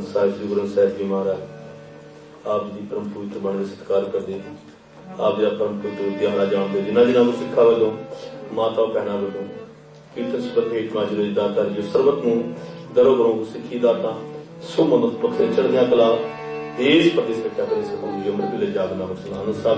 ਸਾਹਿਬ ਸ੍ਰੀ ਗੁਰੂ ਸਾਹਿਬ ਜੀ ਮਹਾਰਾਜ ਆਪ ਜੀ ਦੀ ਪਰਮ ਪਵਿੱਤਰ ਬਾਣੀ ਦਾ ਸਤਿਕਾਰ ਕਰਦੇ, ਆਪ ਜੀ ਦਾ ਪਰਮ ਪਵਿੱਤਰ ਦਿਹਾੜਾ ਜਾਣਦੇ, ਜਿਨ੍ਹਾਂ ਦਿਨਾਂ ਨੂੰ ਸਿੱਖਾਂ ਵੱਲੋਂ, ਮਾਤਾ ਭੈਣਾਂ ਵੱਲੋਂ ਕੀਰਤਨ ਸਬਦ ਹੇਠ ਮਾਜਰੇ ਦੀ ਦਾਤਾ ਜੋ ਸਰਬਤ ਨੂੰ ਦਰੋ ਬਰੋਂ ਸਿੱਖੀ ਦਾਤਾ ਸੁਮਨੁੱਖ ਬਖਸ਼ੇ ਚੜ੍ਹਦੀਆਂ ਕਲਾ ਦੇਸ਼ ਪ੍ਰਦੇਸ਼ ਰੱਖਿਆ ਕਰੇ ਸਕੂਲ ਜੀ ਅਮਰ ਵੇਲੇ ਜਾਗਨਾ ਬਖਸ਼ਣਾ ਅਨੁਸਾਰ